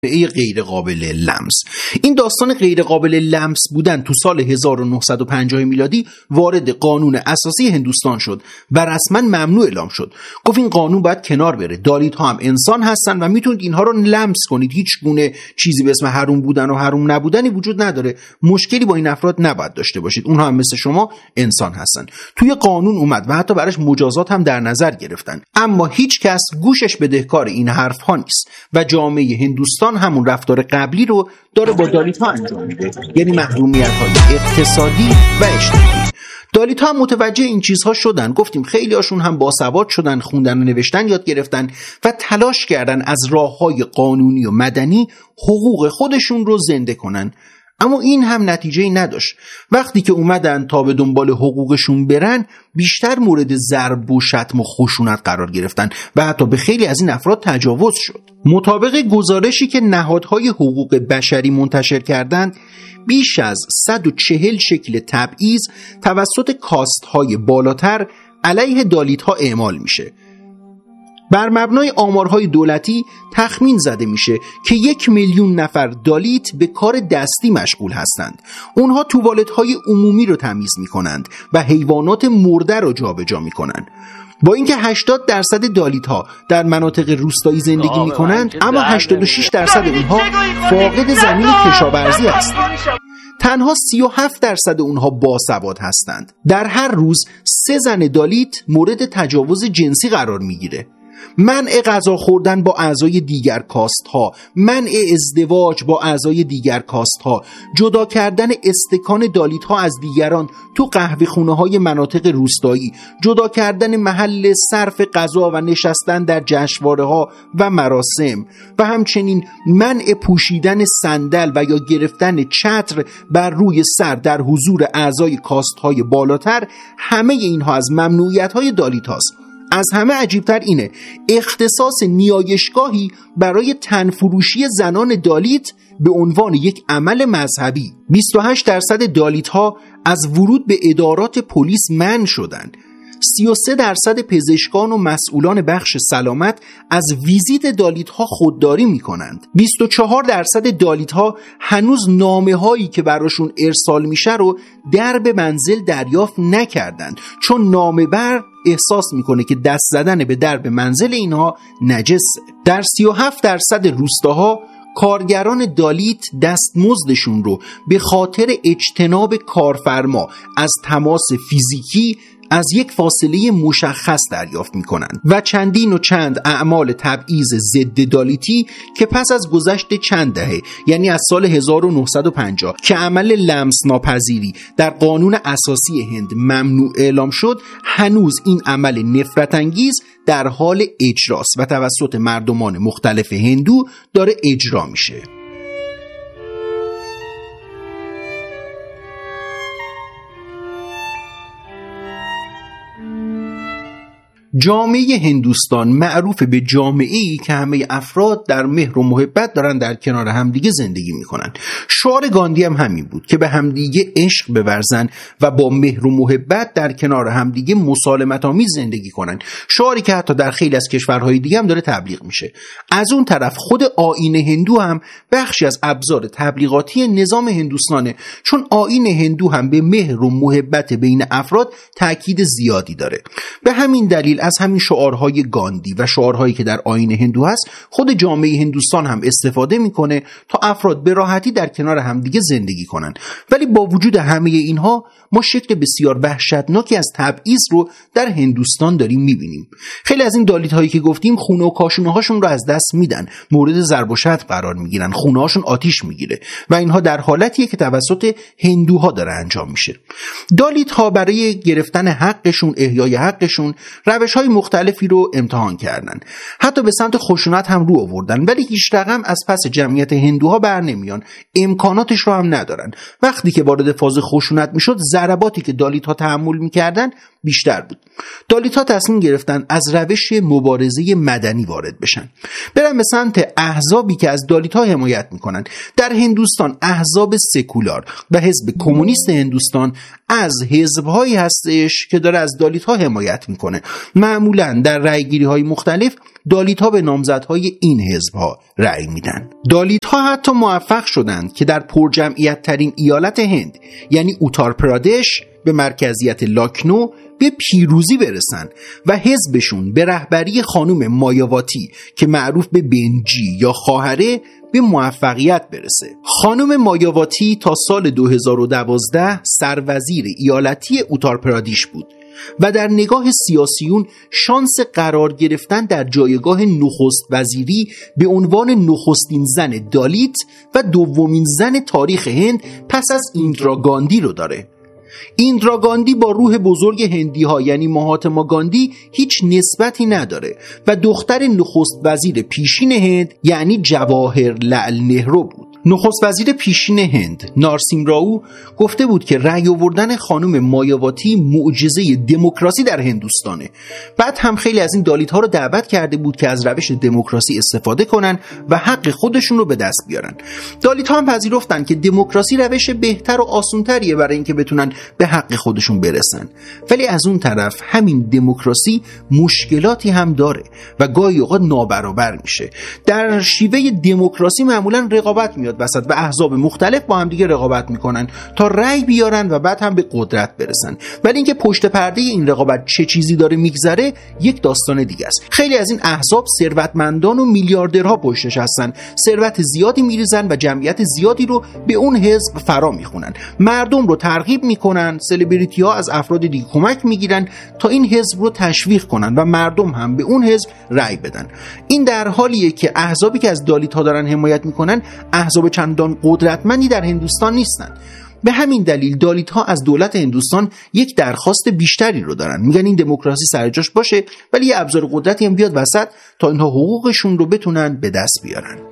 غیر قابل لمس. این داستان غیر قابل لمس بودن تو سال 1950 میلادی وارد قانون اساسی هندوستان شد و رسما ممنوع اعلام شد. گفت این قانون باید کنار بره، دالیت ها هم انسان هستن و میتونید اینها رو لمس کنید، هیچ گونه چیزی به اسم حروم بودن و حروم نبودنی وجود نداره، مشکلی با این افراد نباید داشته باشید، اونها هم مثل شما انسان هستن. توی قانون اومد و حتی براش مجازات هم در نظر گرفتن، اما هیچ کس گوشش بدهکار این حرف ها نیست و جامعه هندوستان همون رفتار قبلی رو داره با دالیت ها انجام میده، یعنی محرومیت های اقتصادی و اجتماعی. دالیت ها متوجه این چیزها شدن، گفتیم خیلی هاشون هم باسواد شدن، خوندن و نوشتن یاد گرفتن و تلاش کردن از راههای قانونی و مدنی حقوق خودشون رو زنده کنن، اما این هم نتیجه‌ای نداشت. وقتی که اومدن تا به دنبال حقوقشون برن، بیشتر مورد ضرب و شتم و خشونت قرار گرفتن و حتی به خیلی از این افراد تجاوز شد. مطابق گزارشی که نهادهای حقوق بشری منتشر کردند، بیش از 140 شکل تبعیض توسط کاست‌های بالاتر علیه دالیت‌ها اعمال میشه. بر مبنای آمارهای دولتی تخمین زده میشه که 1,000,000 نفر دالیت به کار دستی مشغول هستند. اونها توالت‌های عمومی رو تمیز میکنند و حیوانات مرده رو جابجا میکنند. با اینکه 80% دالیت‌ها در مناطق روستایی زندگی میکنند، اما 86% اونها فاقد زمین کشاورزی هستند. تنها 37% اونها باسواد هستند. در هر روز 3 زن دالیت مورد تجاوز جنسی قرار میگیره. منع غذا خوردن با اعضای دیگر کاست ها، منع ازدواج با اعضای دیگر کاست ها، جدا کردن استکان دالیت ها از دیگران تو قهوه خونه های مناطق روستایی، جدا کردن محل صرف غذا و نشستن در جشنواره ها و مراسم و همچنین منع پوشیدن صندل و یا گرفتن چتر بر روی سر در حضور اعضای کاست های بالاتر، همه اینها از ممنوعیت های دالیت هاست. از همه عجیبتر اینه اختصاص نیایشگاهی برای تنفروشی زنان دالیت به عنوان یک عمل مذهبی. 28% دالیت ها از ورود به ادارات پلیس منع شدند. 33% پزشکان و مسئولان بخش سلامت از ویزیت دالیت ها خودداری می کنند. 24% دالیت ها هنوز نامه هایی که براشون ارسال میشه رو درب منزل دریافت نکردند، چون نامه بر احساس میکنه که دست زدن به درب منزل اینها نجسه. در 37% روستاها کارگران دالیت دستمزدشون رو به خاطر اجتناب کارفرما از تماس فیزیکی از یک فاصله مشخص دریافت می کنند و چندین و چند اعمال تبعیض ضد دالیتی که پس از گذشت چند دهه، یعنی از سال 1950 که عمل لمس ناپذیری در قانون اساسی هند ممنوع اعلام شد، هنوز این عمل نفرت انگیز در حال اجراست و توسط مردمان مختلف هندو داره اجرا میشه. جامعه هندوستان معروف به جامعه‌ای که همه افراد در مهر و محبت دارن در کنار همدیگه زندگی میکنن. شعار گاندی هم همین بود که به همدیگه عشق بورزن و با مهر و محبت در کنار همدیگه مسالمت آمیز زندگی کنن. شعاری که حتی در خیلی از کشورهای دیگه هم داره تبلیغ میشه. از اون طرف خود آیین هندو هم بخشی از ابزار تبلیغاتی نظام هندوستانه، چون آیین هندو هم به مهر و محبت بین افراد تاکید زیادی داره. به همین دلیل از همین شعارهای گاندی و شعارهایی که در آیین هندو هست، خود جامعه هندوستان هم استفاده میکنه تا افراد به راحتی در کنار همدیگه زندگی کنن. ولی با وجود همه اینها، ما شکل بسیار وحشتناکی از تبعیض رو در هندوستان داریم میبینیم. خیلی از این دالیت هایی که گفتیم خونه و کاشونه هاشون رو از دست میدن، مورد ضرب و شتم قرار میگیرن، خونه هاشون آتیش میگیره و اینها در حالتیه که توسط هندوها داره انجام میشه. دالیت ها برای گرفتن حقشون، احیای حقشون، روش‌های مختلفی رو امتحان کردن، حتی به سمت خشونت هم رو آوردن، ولی هیچ رقم از پس جمعیت هندوها بر نمیان، امکاناتش رو هم ندارن. وقتی که وارد فاز خشونت میشد، ضرباتی که دالیت‌ها تحمل میکردن بیشتر بود. دالیت‌ها تصمیم گرفتن از روش مبارزه مدنی وارد بشن، برن به سمت احزابی که از دالیت‌ها حمایت میکنن. در هندوستان احزاب سکولار و حزب کمونیست هندوستان از حزب‌هایی هستش که داره از دالیت‌ها حمایت میکنه. معمولاً در رأیگیری‌های مختلف دالیت‌ها به نامزدهای این حزب‌ها رأی میدن. دالیت‌ها حتی موفق شدند که در پرجمعیت ترین ایالت هند یعنی اوتار پرادش به مرکزیت لاکنو به پیروزی برسن و حزبشون به رهبری خانم مایاواتی که معروف به بنجی یا خواهره به موفقیت برسه. خانم مایاواتی تا سال 2012 سروزیر ایالتی اوتار پرادیش بود و در نگاه سیاسیون شانس قرار گرفتن در جایگاه نخست وزیری به عنوان نخستین زن دالیت و دومین زن تاریخ هند پس از ایندرا گاندی رو داره. ایندرا گاندی با روح بزرگ هندی ها یعنی مهاتما گاندی هیچ نسبتی نداره و دختر نخست وزیر پیشین هند یعنی جواهرلال نهرو بود. نخست وزیر پیشین هند نارسیم راو گفته بود که رأی آوردن خانم مایاواتی معجزه دموکراسی در هندوستانه. بعد هم خیلی از این دالیت ها رو دعوت کرده بود که از روش دموکراسی استفاده کنن و حق خودشون رو به دست بیارن. دالیت ها هم پذیرفتن که دموکراسی روش بهتر و آسان‌تریه برای اینکه بتونن به حق خودشون برسن. ولی از اون طرف همین دموکراسی مشکلاتی هم داره و گاهی اوقات نابرابر میشه. در شیوه دموکراسی معمولا رقابت میاد وسط و احزاب مختلف با هم دیگه رقابت میکنن تا رأی بیارن و بعد هم به قدرت برسن. ولی اینکه پشت پرده این رقابت چه چیزی داره میگذره یک داستان دیگه است. خیلی از این احزاب ثروتمندان و میلیاردرها پشتش هستن، ثروت زیادی میریزن و جمعیت زیادی رو به اون حزب فرا میخونن، مردم رو ترغیب میکنن، سلبریتی ها از افراد دیگه کمک میگیرن تا این حزب رو تشویق کنن و مردم هم به اون حزب رأی بدن. این در حالیه که احزابی که از دالیت ها دارن حمایت میکنن احزاب چندان قدرتمندی در هندوستان نیستن. به همین دلیل دالیت ها از دولت هندوستان یک درخواست بیشتری رو دارن. میگن این دموکراسی سر جاش باشه ولی یه ابزار قدرتی هم بیاد وسط تا اینها حقوقشون رو بتونن به دست بیارن.